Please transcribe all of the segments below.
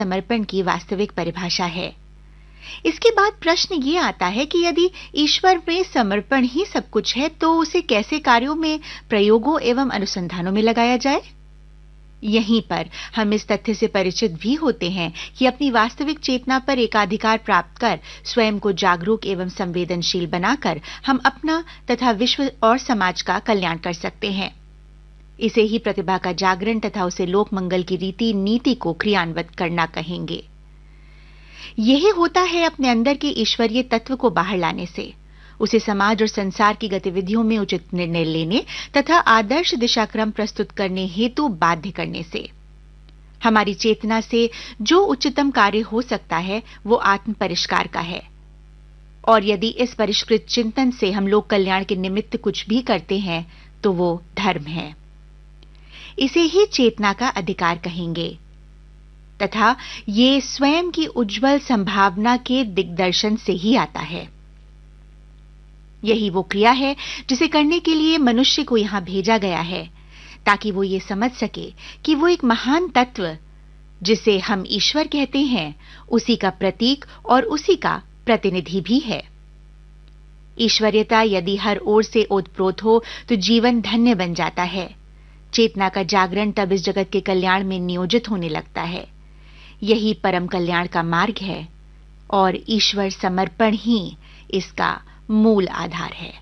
समर्पण की वास्तविक परिभाषा है। इसके बाद प्रश्न ये आता है कि यदि ईश्वर में समर्पण ही सब कुछ है तो उसे कैसे कार्यों में, प्रयोगों एवं अनुसंधानों में लगाया जाए। यहीं पर हम इस तथ्य से परिचित भी होते हैं कि अपनी वास्तविक चेतना पर एकाधिकार प्राप्त कर स्वयं को जागरूक एवं संवेदनशील बनाकर हम अपना तथा विश्व और समाज का कल्याण कर सकते हैं। इसे ही प्रतिभा का जागरण तथा उसे लोक मंगल की रीति नीति को क्रियान्वित करना कहेंगे। यही होता है अपने अंदर के ईश्वरीय तत्व को बाहर लाने से, उसे समाज और संसार की गतिविधियों में उचित निर्णय लेने तथा आदर्श दिशाक्रम प्रस्तुत करने हेतु बाध्य करने से। हमारी चेतना से जो उच्चतम कार्य हो सकता है वो आत्म परिष्कार का है, और यदि इस परिष्कृत चिंतन से हम लोक कल्याण के निमित्त कुछ भी करते हैं तो वो धर्म है। इसे ही चेतना का अधिकार कहेंगे तथा ये स्वयं की उज्जवल संभावना के दिग्दर्शन से ही आता है। यही वो क्रिया है जिसे करने के लिए मनुष्य को यहां भेजा गया है, ताकि वो ये समझ सके कि वो एक महान तत्व जिसे हम ईश्वर कहते हैं उसी का प्रतीक और उसी का प्रतिनिधि भी है। ईश्वरीयता यदि हर ओर से ओतप्रोत हो तो जीवन धन्य बन जाता है। चेतना का जागरण तब इस जगत के कल्याण में नियोजित होने लगता है। यही परम कल्याण का मार्ग है और ईश्वर समर्पण ही इसका मूल आधार है।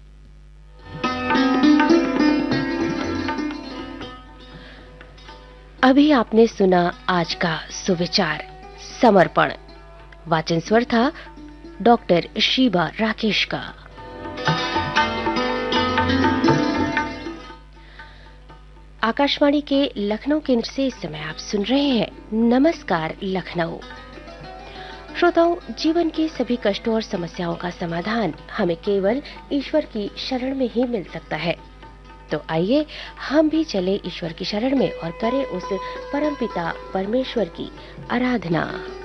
अभी आपने सुना आज का सुविचार समर्पण। वाचन स्वर था डॉक्टर शीबा राकेश का। आकाशवाणी के लखनऊ केंद्र से इस समय आप सुन रहे हैं नमस्कार लखनऊ। श्रोताओं, जीवन के सभी कष्टों और समस्याओं का समाधान हमें केवल ईश्वर की शरण में ही मिल सकता है। तो आइए हम भी चले ईश्वर की शरण में और करें उस परमपिता परमेश्वर की आराधना।